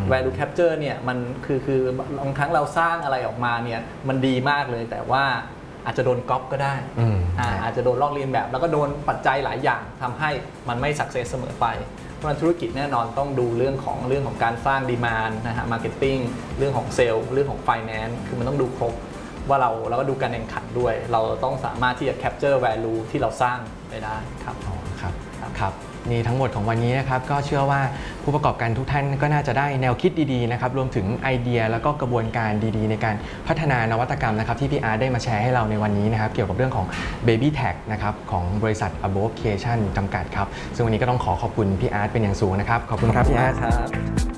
value capture เนี่ยมันคือบางครั้งเราสร้างอะไรออกมาเนี่ยมันดีมากเลยแต่ว่าอาจจะโดนก๊อปก็ได้อาจจะโดนลอกเลียนแบบแล้วก็โดนปัจจัยหลายอย่างทำให้มันไม่สักเซสเสมอไปเพราะธุรกิจแน่นอนต้องดูเรื่องของการสร้างดีมานด์นะฮะมาร์เก็ตติ้งเรื่องของเซลล์เรื่องของไฟแนนซ์คือมันต้องดูครบว่าเราก็ดูการแข่งขันด้วยเราต้องสามารถที่จะ capture value ที่เราสร้างไปได้ครับครับนี่ทั้งหมดของวันนี้นะครับก็เชื่อว่าผู้ประกอบการทุกท่านก็น่าจะได้แนวคิดดีๆนะครับรวมถึงไอเดียแล้วก็กระบวนการดีๆในการพัฒนานวัตกรรมนะครับที่พี่อาร์ตได้มาแชร์ให้เราในวันนี้นะครับเกี่ยวกับเรื่องของ Baby Tag นะครับของบริษัท Above Creation จำกัดครับซึ่งวันนี้ก็ต้องขอบคุณพี่อาร์ตเป็นอย่างสูงนะครับขอบคุณครับพี่อาร์ตครับ